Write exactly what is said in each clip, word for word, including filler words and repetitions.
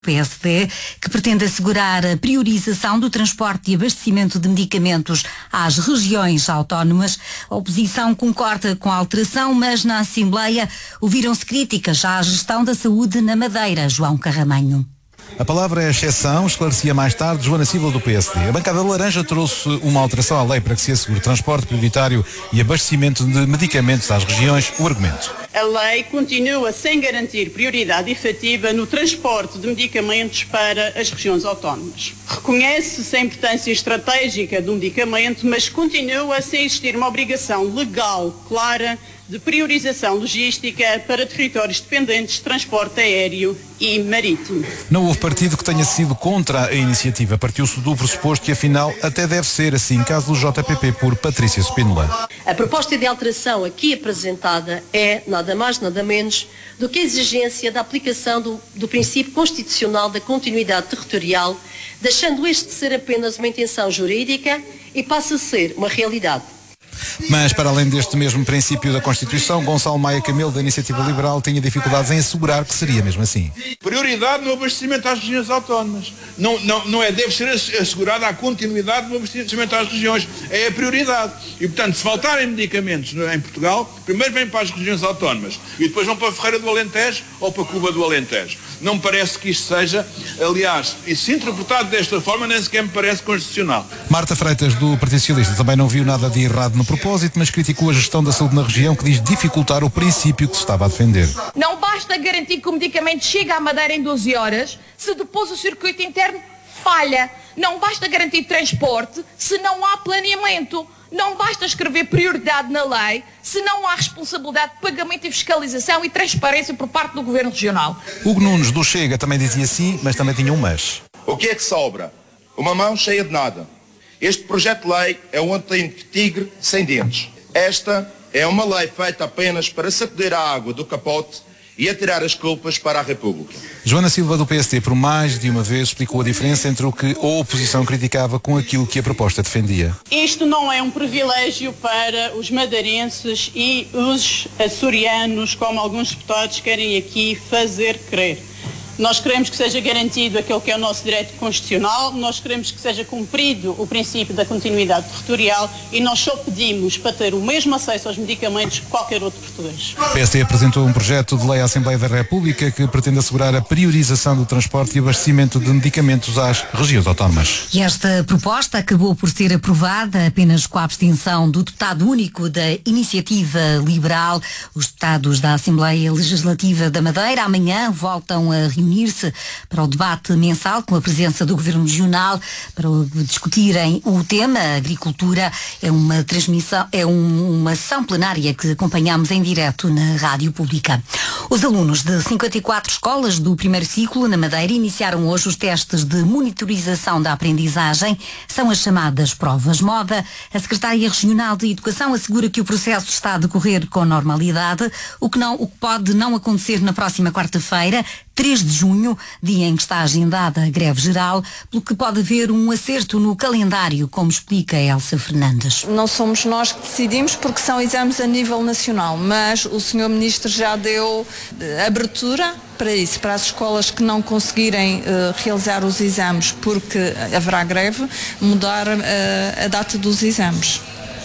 P S D, que pretende assegurar a priorização do transporte e abastecimento de medicamentos às regiões autónomas. A oposição concorda com a alteração, mas na Assembleia ouviram-se críticas à gestão da saúde na Madeira. João Carramanho. A palavra é exceção, esclarecia mais tarde Joana Silva do P S D. A bancada laranja trouxe uma alteração à lei para que se assegure transporte prioritário e abastecimento de medicamentos às regiões. O argumento: a lei continua sem garantir prioridade efetiva no transporte de medicamentos para as regiões autónomas. Reconhece-se a importância estratégica do medicamento, mas continua sem existir uma obrigação legal clara de priorização logística para territórios dependentes de transporte aéreo e marítimo. Não houve partido que tenha sido contra a iniciativa. Partiu-se do pressuposto que, afinal, até deve ser assim, caso do J P P por Patrícia Spínola. A proposta de alteração aqui apresentada é, nada mais, nada menos, do que a exigência da aplicação do, do princípio constitucional da continuidade territorial, deixando este de ser apenas uma intenção jurídica e passa a ser uma realidade. Mas, para além deste mesmo princípio da Constituição, Gonçalo Maia Camelo, da Iniciativa Liberal, tinha dificuldades em assegurar que seria mesmo assim. Prioridade no abastecimento às regiões autónomas. Não, não, não é, deve ser assegurada a continuidade no abastecimento às regiões. É a prioridade. E, portanto, se faltarem medicamentos em Portugal, primeiro vêm para as regiões autónomas e depois vão para a Ferreira do Alentejo ou para a Cuba do Alentejo. Não me parece que isto seja, aliás, e se interpretado desta forma, nem sequer me parece constitucional. Marta Freitas, do Partido Socialista, também não viu nada de errado no propósito, mas criticou a gestão da saúde na região, que diz dificultar o princípio que se estava a defender. Não basta garantir que o medicamento chega à Madeira em doze horas, se depois o circuito interno falha. Não basta garantir transporte, se não há planeamento. Não basta escrever prioridade na lei, se não há responsabilidade de pagamento e fiscalização e transparência por parte do Governo Regional. Hugo Nunes, do Chega, também dizia sim, mas também tinha um mas. O que é que sobra? Uma mão cheia de nada. Este projeto de lei é um autêntico tigre sem dentes. Esta é uma lei feita apenas para sacudir a água do capote e atirar as culpas para a República. Joana Silva, do P S D, por mais de uma vez explicou a diferença entre o que a oposição criticava com aquilo que a proposta defendia. Isto não é um privilégio para os madeirenses e os açorianos, como alguns deputados querem aqui fazer crer. Nós queremos que seja garantido aquilo que é o nosso direito constitucional, nós queremos que seja cumprido o princípio da continuidade territorial e nós só pedimos para ter o mesmo acesso aos medicamentos que qualquer outro português. O P S D apresentou um projeto de lei à Assembleia da República que pretende assegurar a priorização do transporte e abastecimento de medicamentos às regiões autónomas. E esta proposta acabou por ser aprovada apenas com a abstenção do deputado único da Iniciativa Liberal. Os deputados da Assembleia Legislativa da Madeira amanhã voltam a reunir unir-se para o debate mensal com a presença do Governo Regional para discutirem o tema. A agricultura é uma transmissão, é um, uma sessão plenária que acompanhamos em direto na Rádio Pública. Os alunos de cinquenta e quatro escolas do primeiro ciclo na Madeira iniciaram hoje os testes de monitorização da aprendizagem. São as chamadas provas moda. A Secretária Regional de Educação assegura que o processo está a decorrer com normalidade, o que, não, o que pode não acontecer na próxima quarta-feira, três de junho, dia em que está agendada a greve geral, pelo que pode haver um acerto no calendário, como explica Elsa Fernandes. Não somos nós que decidimos porque são exames a nível nacional, mas o senhor Ministro já deu abertura para isso, para as escolas que não conseguirem uh, realizar os exames porque haverá greve, mudar uh, a data dos exames.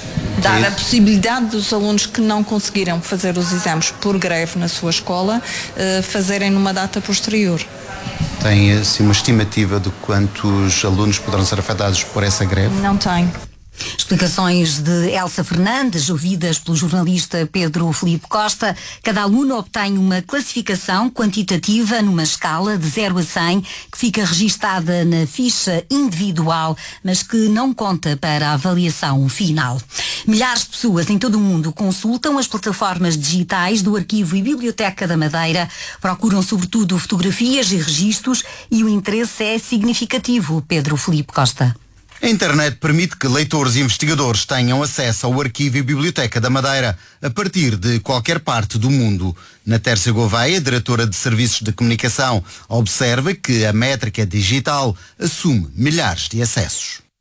Dar a possibilidade dos alunos que não conseguiram fazer os exames por greve na sua escola, uh, fazerem numa data posterior. Tem assim uma estimativa de quantos alunos poderão ser afetados por essa greve? Não tenho. Explicações de Elsa Fernandes, ouvidas pelo jornalista Pedro Filipe Costa. Cada aluno obtém uma classificação quantitativa numa escala de zero a cem, que fica registada na ficha individual, mas que não conta para a avaliação final. Milhares de pessoas em todo o mundo consultam as plataformas digitais do Arquivo e Biblioteca da Madeira, procuram sobretudo fotografias e registros e o interesse é significativo. Pedro Filipe Costa. A internet permite que leitores e investigadores tenham acesso ao Arquivo e Biblioteca da Madeira a partir de qualquer parte do mundo. Na Tércia Gouveia, diretora de Serviços de Comunicação, observa que a métrica digital assume milhares de acessos.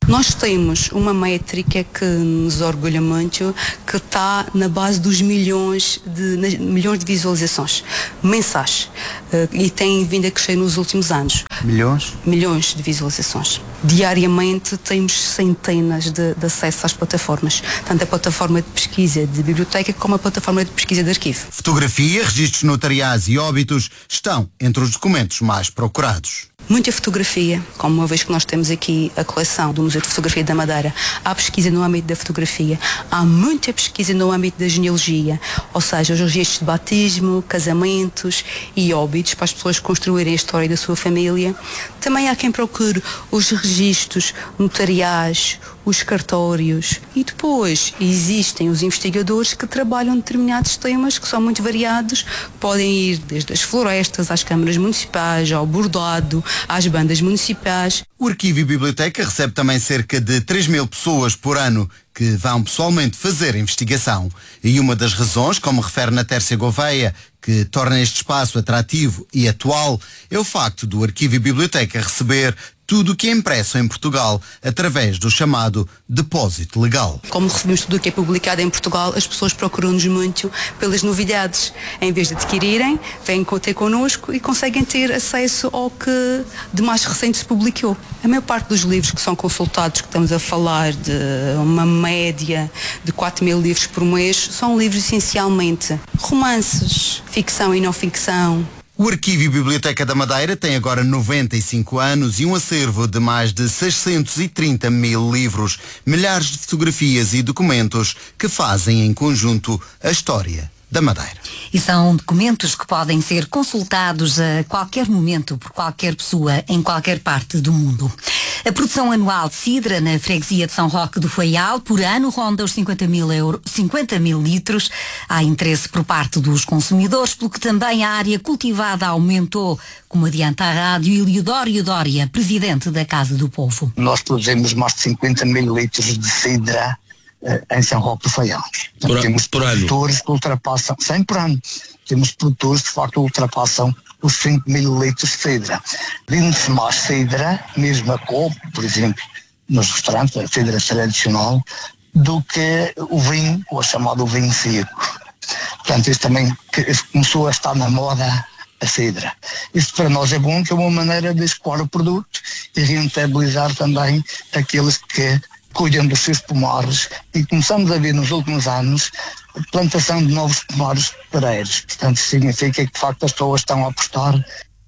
Nós temos uma métrica que nos orgulha muito, que está na base dos milhões de, milhões de visualizações mensais uh, e tem vindo a crescer nos últimos anos. Milhões? Milhões de visualizações. Diariamente temos centenas de, de acessos às plataformas, tanto a plataforma de pesquisa de biblioteca como a plataforma de pesquisa de arquivo. Fotografia, registros notariais e óbitos estão entre os documentos mais procurados. Muita fotografia, como uma vez que nós temos aqui a coleção do Museu de Fotografia da Madeira, há pesquisa no âmbito da fotografia, há muita pesquisa no âmbito da genealogia, ou seja, os registros de batismo, casamentos e óbitos para as pessoas construírem a história da sua família. Também há quem procure os registros notariais, os cartórios, e depois existem os investigadores que trabalham determinados temas que são muito variados, podem ir desde as florestas às câmaras municipais, ao bordado, às bandas municipais. O Arquivo e Biblioteca recebe também cerca de três mil pessoas por ano que vão pessoalmente fazer a investigação. E uma das razões, como refere na Tércia Gouveia, que torna este espaço atrativo e atual, é o facto do Arquivo e Biblioteca receber tudo o que é impresso em Portugal através do chamado depósito legal. Como recebemos tudo o que é publicado em Portugal, as pessoas procuram-nos muito pelas novidades. Em vez de adquirirem, vêm ter connosco e conseguem ter acesso ao que de mais recente se publicou. A maior parte dos livros que são consultados, que estamos a falar de uma média de quatro mil livros por mês, são livros essencialmente romances, ficção e não ficção. O Arquivo e Biblioteca da Madeira tem agora noventa e cinco anos e um acervo de mais de seiscentos e trinta mil livros, milhares de fotografias e documentos que fazem em conjunto a história da Madeira. E são documentos que podem ser consultados a qualquer momento por qualquer pessoa em qualquer parte do mundo. A produção anual de cidra na freguesia de São Roque do Faial por ano ronda os cinquenta mil, euro, cinquenta mil litros. Há interesse por parte dos consumidores, pelo que também a área cultivada aumentou, como adianta a rádio Eliodório Dória, presidente da Casa do Povo. Nós produzimos mais de cinquenta mil litros de cidra em São Roque do Faial. Por, temos por produtores ano. que ultrapassam, cem por ano, temos produtores que de facto ultrapassam os cinco mil litros de cidra. Vende-se mais cidra, mesmo a copo, por exemplo, nos restaurantes, a cidra tradicional, do que o vinho, ou chamado vinho seco. Portanto, isso também começou a estar na moda, a cidra. Isso para nós é bom, que é uma maneira de escoar o produto e rentabilizar também aqueles que cuidam dos seus pomares, e começamos a ver nos últimos anos a plantação de novos pomares pereiros. Portanto, significa que de facto as pessoas estão a apostar.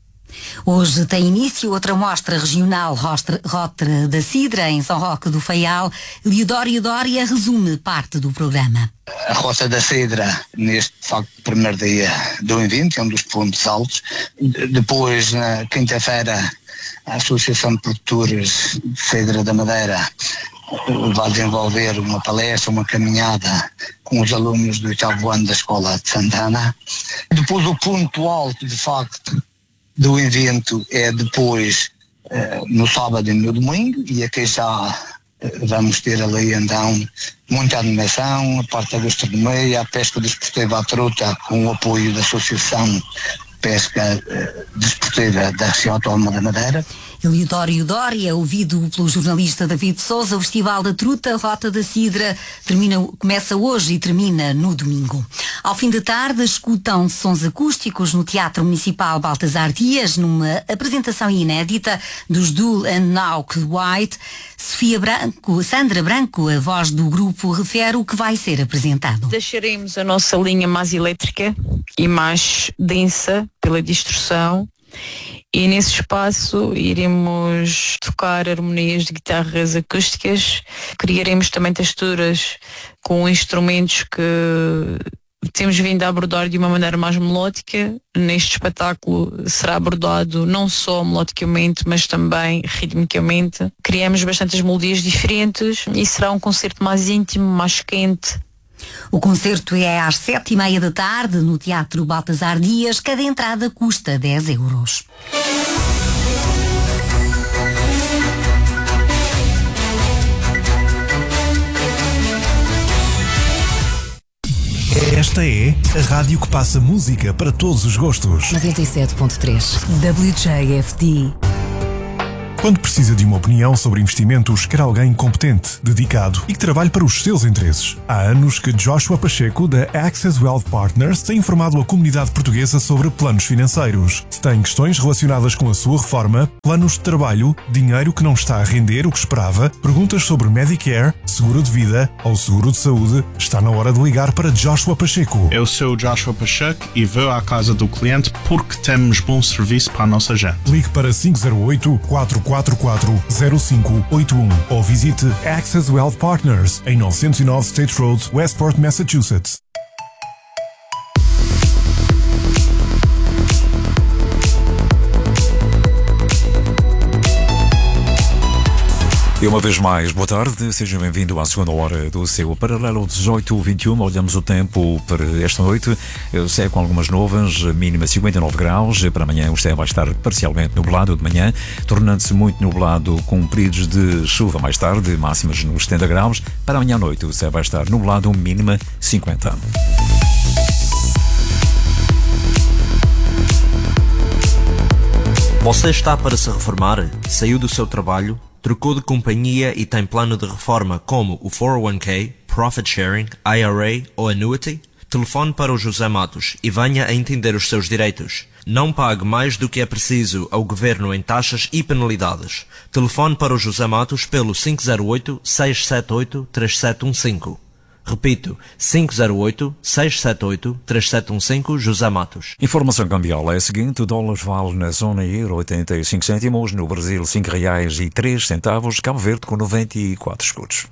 Hoje tem início outra mostra regional Rota da Cidra em São Roque do Faial. Eliodório Dória resume parte do programa. A Rota da Cidra, neste de facto primeiro dia do evento, é um dos pontos altos. Depois, na quinta-feira, a Associação de Produtores de Cidra da Madeira vai desenvolver uma palestra, uma caminhada com os alunos do oitavo ano da Escola de Santana. Depois o ponto alto, de facto, do evento é depois eh, no sábado e no domingo, e aqui já eh, vamos ter ali então muita animação, a parte da gastronomia, a pesca desportiva à truta, com o apoio da Associação Pesca eh, Desportiva da Região Autónoma da Madeira. Eliodório Dória, ouvido pelo jornalista David Sousa. O Festival da Truta, Rota da Cidra, termina, começa hoje e termina no domingo. Ao fim da tarde, escutam sons acústicos no Teatro Municipal Baltasar Dias, numa apresentação inédita dos Dull and Nauk White. Sofia Branco, Sandra Branco, a voz do grupo, refere o que vai ser apresentado. Deixaremos a nossa linha mais elétrica e mais densa pela distorção, e nesse espaço iremos tocar harmonias de guitarras acústicas, criaremos também texturas com instrumentos que temos vindo a abordar de uma maneira mais melódica. Neste espetáculo será abordado não só melodicamente, mas também ritmicamente. Criamos bastantes melodias diferentes e será um concerto mais íntimo, mais quente. O concerto é às sete e meia da tarde no Teatro Baltasar Dias. Cada entrada custa dez euros. Esta é a rádio que passa música para todos os gostos. noventa e sete ponto três W J F D. Quando precisa de uma opinião sobre investimentos, quer alguém competente, dedicado e que trabalhe para os seus interesses. Há anos que Joshua Pacheco, da Access Wealth Partners, tem informado a comunidade portuguesa sobre planos financeiros. Se tem questões relacionadas com a sua reforma, planos de trabalho, dinheiro que não está a render o que esperava, perguntas sobre Medicare, seguro de vida ou seguro de saúde, está na hora de ligar para Joshua Pacheco. Eu sou Joshua Pacheco e vou à casa do cliente porque temos bom serviço para a nossa gente. Ligue para cinco zero oito, quatro quatro quatro, zero cinco oito um ou visite Access Wealth Partners em novecentos e nove State Road, Westport, Massachusetts. E uma vez mais, boa tarde, seja bem-vindo à segunda hora do seu Paralelo dezoito vinte e um. Olhamos o tempo para esta noite, o céu com algumas nuvens, mínima cinquenta e nove graus. Para amanhã o céu vai estar parcialmente nublado de manhã, tornando-se muito nublado com períodos de chuva mais tarde, máximas nos setenta graus. Para amanhã à noite o céu vai estar nublado, mínima cinquenta. Você está para se reformar? Saiu do seu trabalho? Trocou de companhia e tem plano de reforma como o quatro oh one k, Profit Sharing, I R A ou Annuity? Telefone para o José Matos e venha a entender os seus direitos. Não pague mais do que é preciso ao Governo em taxas e penalidades. Telefone para o José Matos pelo cinco zero oito, seis sete oito, três sete um cinco. Repito, cinco zero oito, seis sete oito, três sete um cinco, José Matos. Informação cambial é a seguinte: o dólar vale na zona euro oitenta e cinco cêntimos, no Brasil cinco reais e três centavos, Cabo Verde com noventa e quatro escudos.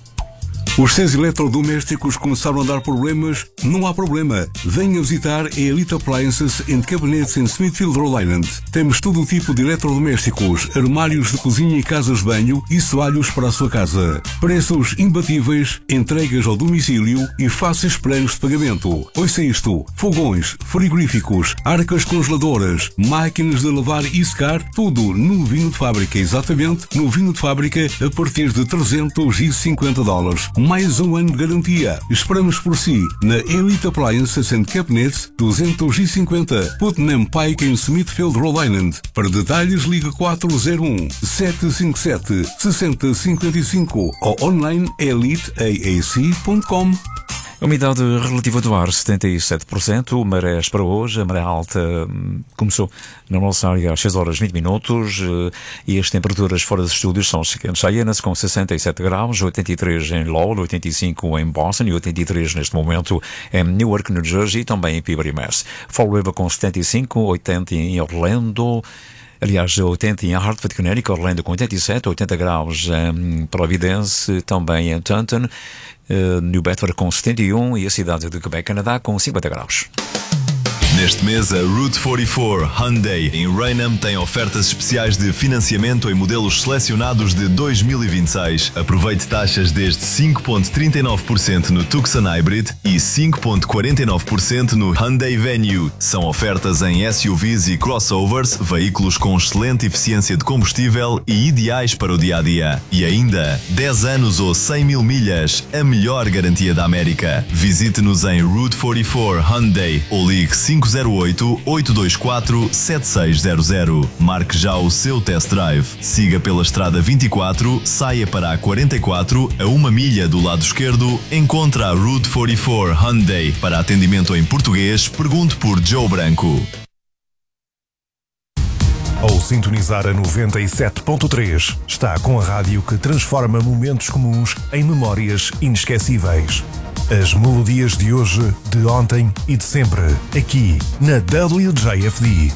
Os seus eletrodomésticos começaram a dar problemas? Não há problema. Venha visitar a Elite Appliances and Cabinets em Smithfield, Rhode Island. Temos todo o tipo de eletrodomésticos, armários de cozinha e casas de banho e soalhos para a sua casa. Preços imbatíveis, entregas ao domicílio e fáceis planos de pagamento. Ouça isto: fogões, frigoríficos, arcas congeladoras, máquinas de lavar e secar, tudo no vinho de fábrica, exatamente no vinho de fábrica a partir de trezentos e cinquenta dólares. Mais um ano de garantia. Esperamos por si na Elite Appliances and Cabinets duzentos e cinquenta Putnam Pike em Smithfield, Rhode Island. Para detalhes ligue quatro zero um, sete cinco sete, seis zero cinco cinco ou online elite a a c ponto com. A umidade relativa do ar, setenta e sete por cento. Marés para hoje. A maré alta começou na nossa área às seis horas e vinte minutos e as temperaturas fora dos estúdios são as seguintes: Hyannis com sessenta e sete graus, oitenta e três em Lowell, oitenta e cinco em Boston e oitenta e três neste momento em Newark, New Jersey e também em Peabody, Mass. Fall River com setenta e cinco, oitenta em Orlando. Aliás, oitenta em Hartford, Connecticut, Orlando com oitenta e sete, oitenta graus em Providence, também em Taunton, uh, New Bedford com setenta e um e a cidade de Quebec, Canadá, com cinquenta graus. Neste mês, a Route quarenta e quatro Hyundai em Raynham tem ofertas especiais de financiamento em modelos selecionados de dois mil e vinte e seis. Aproveite taxas desde cinco vírgula trinta e nove por cento no Tucson Hybrid e cinco vírgula quarenta e nove por cento no Hyundai Venue. São ofertas em S U Vs e crossovers, veículos com excelente eficiência de combustível e ideais para o dia-a-dia. E ainda, dez anos ou cem mil milhas, a melhor garantia da América. Visite-nos em Route quarenta e quatro Hyundai ou ligue cinco zero oito, oito dois quatro, sete seis zero zero. Marque já o seu test drive. Siga pela estrada vinte e quatro, saia para a quarenta e quatro, a uma milha do lado esquerdo, encontra a Route quarenta e quatro Hyundai. Para atendimento em português, pergunte por Joe Branco. Ao sintonizar a noventa e sete ponto três, está com a rádio que transforma momentos comuns em memórias inesquecíveis. As melodias de hoje, de ontem e de sempre, aqui na W J F D.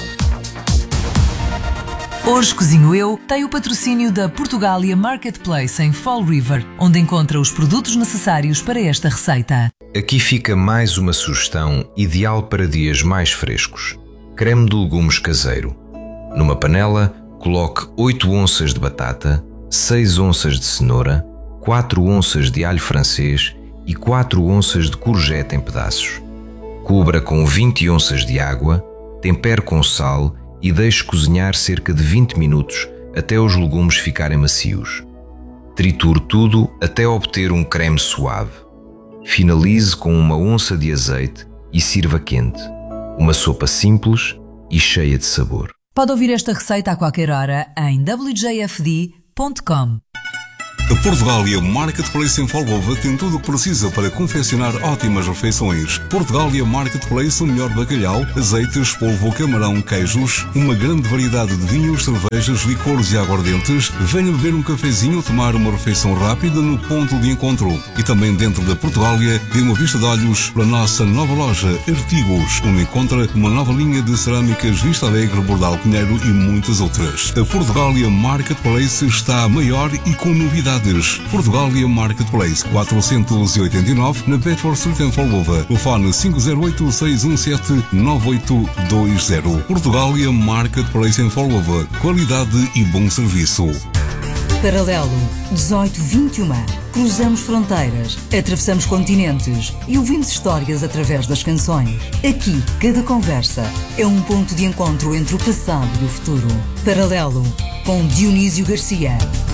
Hoje Cozinho Eu tem o patrocínio da Portugália Marketplace em Fall River, onde encontra os produtos necessários para esta receita. Aqui fica mais uma sugestão ideal para dias mais frescos. Creme de legumes caseiro. Numa panela, coloque oito onças de batata, seis onças de cenoura, quatro onças de alho francês e quatro onças de courgette em pedaços. Cubra com vinte onças de água, tempere com sal e deixe cozinhar cerca de vinte minutos até os legumes ficarem macios. Triture tudo até obter um creme suave. Finalize com uma onça de azeite e sirva quente. Uma sopa simples e cheia de sabor. Pode ouvir esta receita a qualquer hora em w j f d ponto com. A Portugália Marketplace em Folgova tem tudo o que precisa para confeccionar ótimas refeições. Portugália Marketplace, o melhor bacalhau, azeites, polvo, camarão, queijos, uma grande variedade de vinhos, cervejas, licores e aguardentes. Venha beber um cafezinho ou tomar uma refeição rápida no ponto de encontro. E também dentro da Portugália, dê uma vista de olhos para a nossa nova loja Artigos, onde encontra uma nova linha de cerâmicas Vista Alegre, Bordal Pinheiro e muitas outras. A Portugália Marketplace está maior e com novidades. Portugália Marketplace quatrocentos e oitenta e nove na Bedford Street em Folgova. Telefone cinco zero oito, seis um sete, nove oito dois zero. Portugália Marketplace em Folgova. Qualidade e bom serviço. Paralelo dezoito vinte e um. Cruzamos fronteiras, atravessamos continentes e ouvimos histórias através das canções. Aqui, cada conversa é um ponto de encontro entre o passado e o futuro. Paralelo com Dionísio Garcia.